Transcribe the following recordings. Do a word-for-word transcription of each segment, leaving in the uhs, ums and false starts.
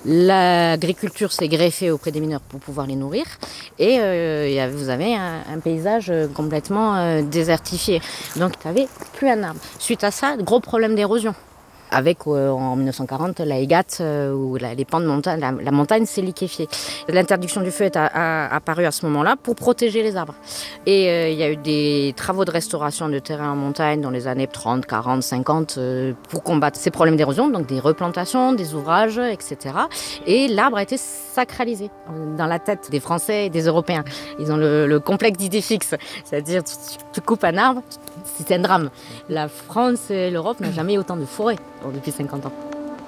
L'agriculture s'est greffée auprès des mineurs pour pouvoir les nourrir. Et euh, vous avez un, un paysage complètement euh, désertifié. Donc tu n'avais plus un arbre. Suite à ça, gros problème d'érosion. Avec euh, en mille neuf cent quarante la Egat euh, où la, les pans de montagne, la, la montagne s'est liquéfiée. L'interdiction du feu est a, a, apparue à ce moment-là pour protéger les arbres. Et euh, il y a eu des travaux de restauration de terrain en montagne dans les années trente, quarante, cinquante euh, pour combattre ces problèmes d'érosion, donc des replantations, des ouvrages, et cetera. Et l'arbre a été sacralisé dans la tête des Français et des Européens. Ils ont le, le complexe d'idée fixe, c'est-à-dire tu, tu coupes un arbre, c'est un drame. La France et l'Europe n'ont jamais eu autant de forêts depuis cinquante ans.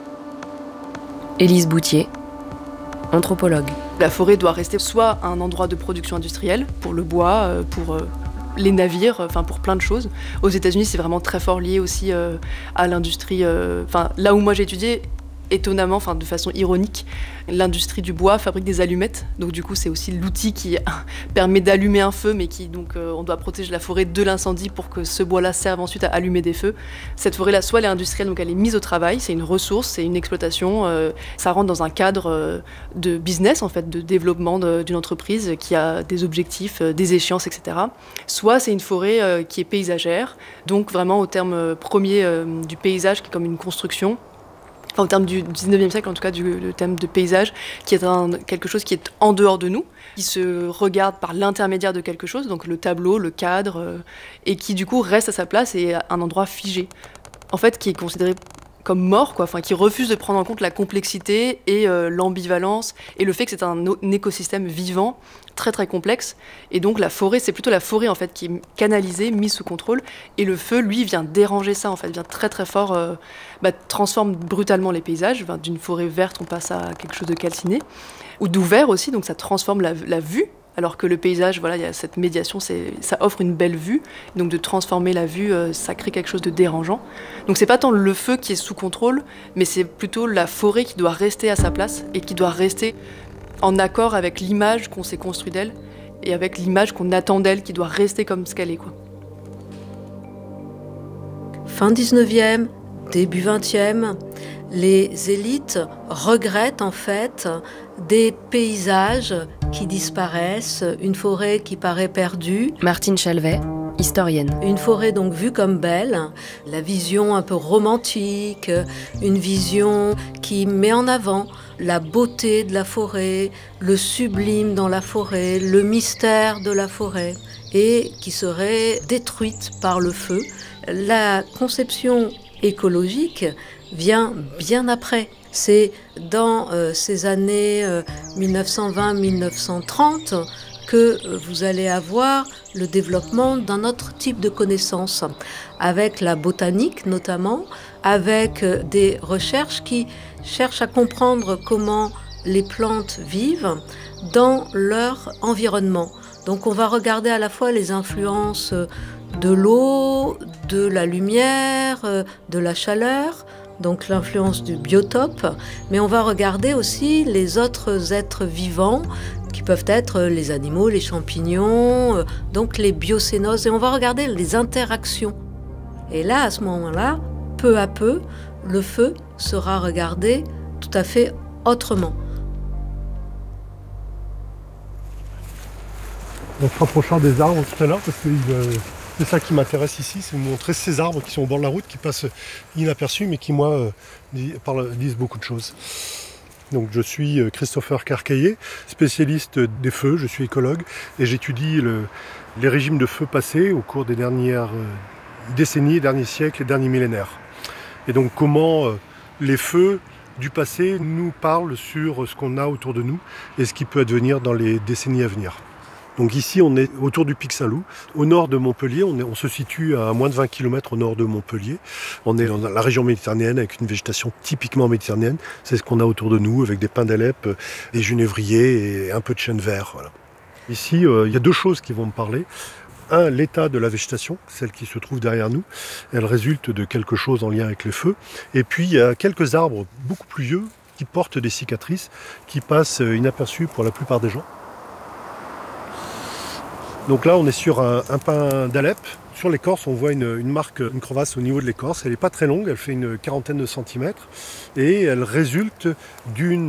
Élise Boutier, anthropologue. La forêt doit rester soit un endroit de production industrielle, pour le bois, pour les navires, enfin pour plein de choses. Aux États-Unis, c'est vraiment très fort lié aussi à l'industrie. Enfin, là où moi j'ai étudié, étonnamment, enfin de façon ironique, l'industrie du bois fabrique des allumettes. Donc du coup, c'est aussi l'outil qui permet d'allumer un feu, mais qui donc euh, on doit protéger la forêt de l'incendie pour que ce bois-là serve ensuite à allumer des feux. Cette forêt-là, soit elle est industrielle, donc elle est mise au travail, c'est une ressource, c'est une exploitation. Euh, ça rentre dans un cadre euh, de business en fait, de développement de, d'une entreprise qui a des objectifs, euh, des échéances, et cetera. Soit c'est une forêt euh, qui est paysagère, donc vraiment au terme premier euh, du paysage, qui est comme une construction. Enfin, au terme du dix-neuvième siècle, en tout cas, du, le thème de paysage, qui est un, quelque chose qui est en dehors de nous, qui se regarde par l'intermédiaire de quelque chose, donc le tableau, le cadre, euh, et qui du coup reste à sa place et à un endroit figé. En fait, qui est considéré comme mort, quoi, enfin, qui refuse de prendre en compte la complexité et euh, l'ambivalence, et le fait que c'est un, un écosystème vivant, très très complexe. Et donc la forêt, c'est plutôt la forêt en fait qui est canalisée, mise sous contrôle, et le feu, lui, vient déranger ça en fait, vient très très fort, euh, bah, transforme brutalement les paysages. Enfin, d'une forêt verte, on passe à quelque chose de calciné, ou d'ouvert aussi, donc ça transforme la, la vue. Alors que le paysage, voilà, il y a cette médiation, c'est, ça offre une belle vue. Donc de transformer la vue, euh, ça crée quelque chose de dérangeant. Donc c'est pas tant le feu qui est sous contrôle, mais c'est plutôt la forêt qui doit rester à sa place et qui doit rester en accord avec l'image qu'on s'est construite d'elle et avec l'image qu'on attend d'elle, qui doit rester comme ce qu'elle est, quoi. Fin dix-neuvième, début vingtième, les élites regrettent en fait des paysages qui disparaissent, une forêt qui paraît perdue. Martine Chalvet, historienne. Une forêt donc vue comme belle, la vision un peu romantique, une vision qui met en avant la beauté de la forêt, le sublime dans la forêt, le mystère de la forêt, et qui serait détruite par le feu. La conception écologique vient bien après. C'est dans euh, ces années euh, mille neuf cent vingt mille neuf cent trente que vous allez avoir le développement d'un autre type de connaissances, avec la botanique notamment, avec des recherches qui cherchent à comprendre comment les plantes vivent dans leur environnement. Donc on va regarder à la fois les influences de l'eau, de la lumière, de la chaleur, donc l'influence du biotope, mais on va regarder aussi les autres êtres vivants qui peuvent être les animaux, les champignons, donc les biocénoses, et on va regarder les interactions. Et là, à ce moment-là, peu à peu, le feu sera regardé tout à fait autrement. En se rapprochant des arbres tout à l'heure, parce que euh, c'est ça qui m'intéresse ici, c'est de montrer ces arbres qui sont au bord de la route, qui passent inaperçus, mais qui, moi, euh, disent, parlent, disent beaucoup de choses. Donc, je suis Christopher Carcaillet, spécialiste des feux, je suis écologue, et j'étudie le, les régimes de feu passés au cours des dernières euh, décennies, derniers siècles et derniers millénaires. Et donc, comment euh, les feux du passé nous parlent sur ce qu'on a autour de nous et ce qui peut advenir dans les décennies à venir. Donc ici, on est autour du Pic Saint-Loup, au nord de Montpellier. On, est, on se situe à moins de vingt kilomètres au nord de Montpellier. On est dans la région méditerranéenne avec une végétation typiquement méditerranéenne. C'est ce qu'on a autour de nous, avec des pins d'Alep, des genévriers et un peu de chêne vert. Voilà. Ici, euh, il y a deux choses qui vont me parler. Un, l'état de la végétation, celle qui se trouve derrière nous. Elle résulte de quelque chose en lien avec les feux. Et puis, il y a quelques arbres beaucoup plus vieux qui portent des cicatrices, qui passent inaperçus pour la plupart des gens. Donc là, on est sur un, un pin d'Alep. Sur l'écorce, on voit une, une marque, une crevasse au niveau de l'écorce. Elle n'est pas très longue, elle fait une quarantaine de centimètres. Et elle résulte d'une